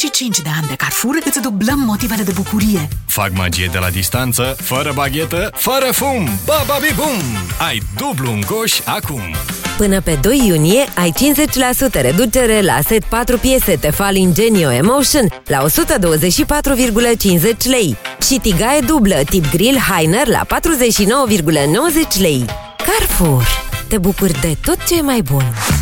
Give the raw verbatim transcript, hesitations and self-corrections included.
și cinci de ani de Carrefour îți dublăm motivele de bucurie. Fac magie de la distanță, fără baghetă, fără fum. Ba-ba-bi-bum! Ai dublu în coș acum. Până pe doi iunie ai cincizeci la sută reducere la set patru piese Tefal Ingenio Emotion la o sută douăzeci și patru virgulă cincizeci lei și tigaie dublă tip grill Heiner la patruzeci și nouă virgulă nouăzeci lei. Carrefour. Te bucuri de tot ce e mai bun.